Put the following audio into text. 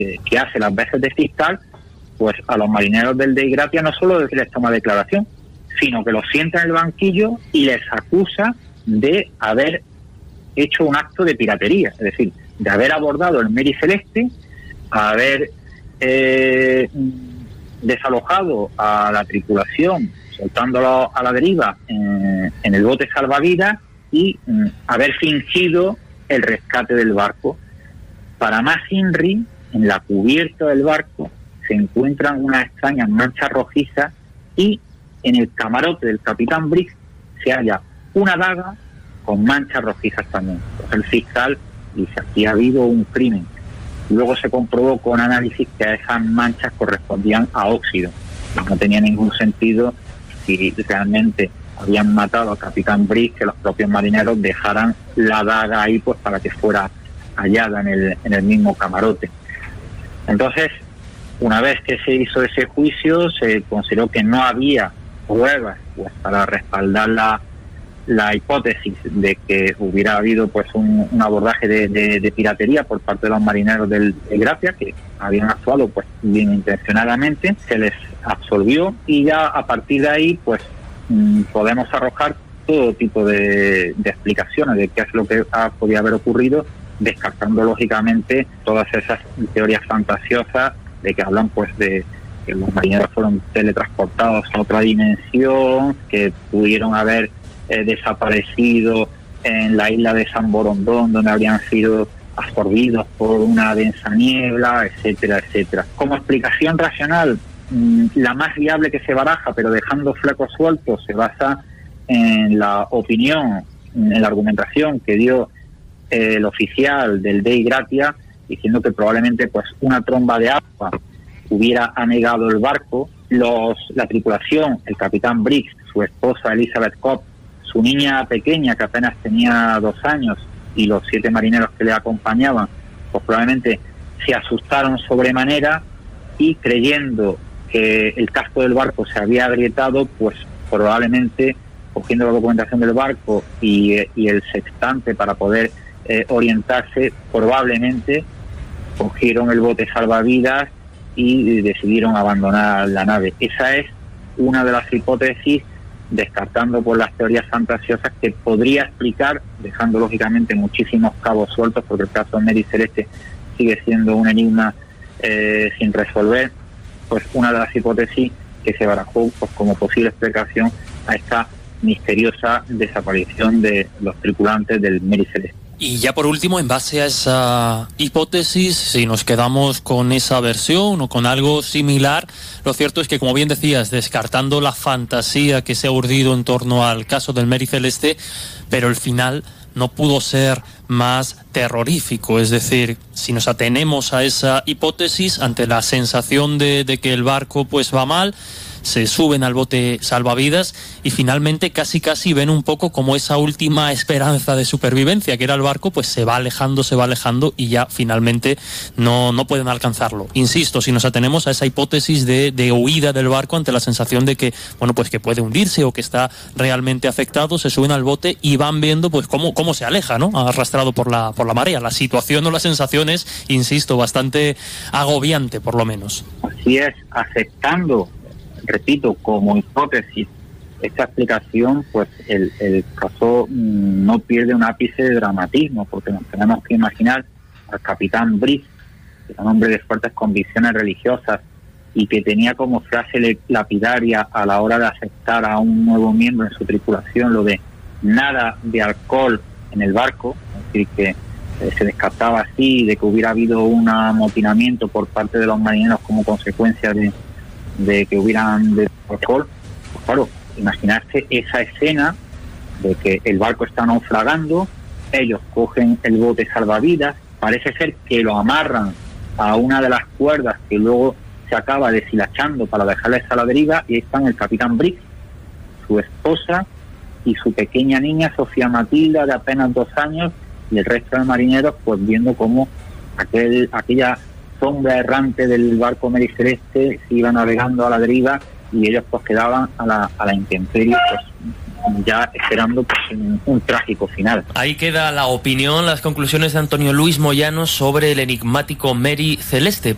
que hace las veces de fiscal, pues a los marineros del Dei Gratia no solo les toma declaración, sino que los sienta en el banquillo y les acusa de haber hecho un acto de piratería, es decir, de haber abordado el Mary Celeste, haber desalojado a la tripulación, soltándolo a la deriva en el bote salvavidas y haber fingido el rescate del barco. Para más INRI, en la cubierta del barco se encuentran unas extrañas manchas rojizas y en el camarote del capitán Briggs se halla una daga con manchas rojizas también. Entonces el fiscal dice: aquí ha habido un crimen. Luego se comprobó con análisis que esas manchas correspondían a óxido. No tenía ningún sentido si realmente habían matado al capitán Briggs que los propios marineros dejaran la daga ahí pues para que fuera hallada en el mismo camarote. Entonces, una vez que se hizo ese juicio, se consideró que no había pruebas pues para respaldar la hipótesis de que hubiera habido pues un abordaje de piratería por parte de los marineros del Gratia, que habían actuado pues bien intencionadamente. Se les absolvió y ya a partir de ahí pues podemos arrojar todo tipo de explicaciones de qué es lo que podía haber ocurrido, descartando lógicamente todas esas teorías fantasiosas de que hablan pues de que los marineros fueron teletransportados a otra dimensión, que pudieron haber desaparecido en la isla de San Borondón, donde habrían sido absorbidos por una densa niebla, etcétera, etcétera. Como explicación racional, la más viable que se baraja, pero dejando flecos sueltos, se basa en la opinión, en la argumentación que dio el oficial del Dei Gratia, diciendo que probablemente pues una tromba de agua hubiera anegado el barco. La tripulación, el capitán Briggs, su esposa Elizabeth Cobb, su niña pequeña que apenas tenía 2 años y los 7 marineros que le acompañaban, pues probablemente se asustaron sobremanera y creyendo que el casco del barco se había agrietado, pues probablemente cogiendo la documentación del barco y el sextante para poder orientarse, probablemente cogieron el bote salvavidas y decidieron abandonar la nave. Esa es una de las hipótesis, descartando por las teorías fantasiosas, que podría explicar, dejando lógicamente muchísimos cabos sueltos, porque el caso de Mary Celeste sigue siendo un enigma sin resolver, pues una de las hipótesis que se barajó pues como posible explicación a esta misteriosa desaparición de los tripulantes del Mary Celeste. Y ya por último, en base a esa hipótesis, si nos quedamos con esa versión o con algo similar, lo cierto es que, como bien decías, descartando la fantasía que se ha urdido en torno al caso del Mary Celeste, pero el final no pudo ser más terrorífico. Es decir, si nos atenemos a esa hipótesis, ante la sensación de que el barco pues va mal, se suben al bote salvavidas y finalmente casi ven un poco como esa última esperanza de supervivencia, que era el barco, pues se va alejando y ya finalmente no pueden alcanzarlo. Insisto, si nos atenemos a esa hipótesis de huida del barco ante la sensación de que, bueno, pues que puede hundirse o que está realmente afectado, se suben al bote y van viendo pues cómo se aleja, ¿no? Arrastrado por la marea. La situación o la sensación es, insisto, bastante agobiante, por lo menos. Así es, aceptando, repito, como hipótesis esta explicación, pues el caso no pierde un ápice de dramatismo, porque nos tenemos que imaginar al capitán Briggs, que era un hombre de fuertes convicciones religiosas y que tenía como frase lapidaria a la hora de aceptar a un nuevo miembro en su tripulación lo de nada de alcohol en el barco, es decir, que se descartaba así de que hubiera habido un amotinamiento por parte de los marineros como consecuencia de que hubieran de alcohol. Pues claro, imaginarse esa escena de que el barco está naufragando, ellos cogen el bote salvavidas, parece ser que lo amarran a una de las cuerdas que luego se acaba deshilachando para dejarles a la deriva, y ahí están el capitán Briggs, su esposa y su pequeña niña Sofía Matilda de apenas 2 años, y el resto de marineros pues viendo cómo aquella sombra errante del barco Mary Celeste se iba navegando a la deriva y ellos pues quedaban a la intemperie, pues ya esperando pues un trágico final. Ahí queda la opinión, las conclusiones de Antonio Luis Moyano sobre el enigmático Mary Celeste.